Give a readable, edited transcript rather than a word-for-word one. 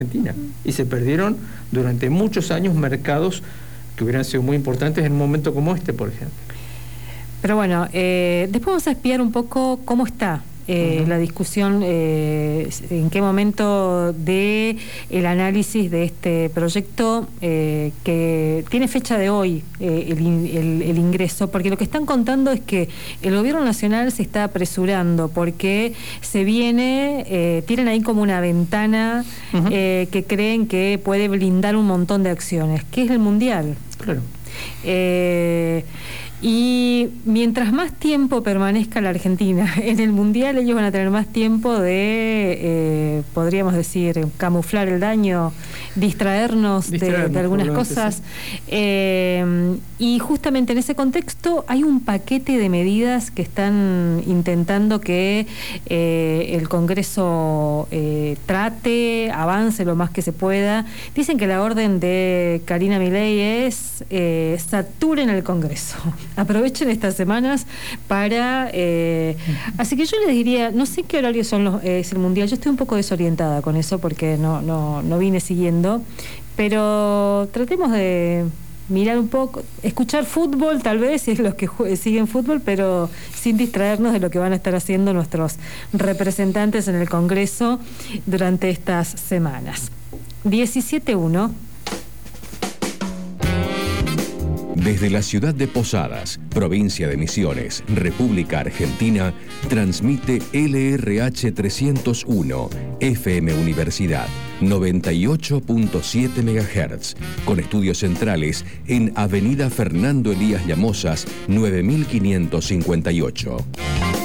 Argentina. Y se perdieron durante muchos años mercados que hubieran sido muy importantes en un momento como este, por ejemplo. Pero bueno, después vamos a espiar un poco cómo está la discusión, en qué momento de el análisis de este proyecto que tiene fecha de hoy, el ingreso, porque lo que están contando es que el gobierno nacional se está apresurando porque se viene, tienen ahí como una ventana que creen que puede blindar un montón de acciones, que es el Mundial. Claro. Y mientras más tiempo permanezca la Argentina en el Mundial, ellos van a tener más tiempo de, podríamos decir, camuflar el daño, distraernos de algunas cosas. Sí. Y justamente en ese contexto hay un paquete de medidas que están intentando que el Congreso trate, avance lo más que se pueda. Dicen que la orden de Karina Milei es saturen el Congreso. Aprovechen estas semanas para... así que yo les diría, no sé qué horario es el Mundial, yo estoy un poco desorientada con eso porque no vine siguiendo, pero tratemos de mirar un poco, escuchar fútbol tal vez, si es los que siguen fútbol, pero sin distraernos de lo que van a estar haciendo nuestros representantes en el Congreso durante estas semanas. 17:1. Desde la ciudad de Posadas, provincia de Misiones, República Argentina, transmite LRH 301, FM Universidad, 98.7 MHz, con estudios centrales en Avenida Fernando Elías Llamosas, 9558.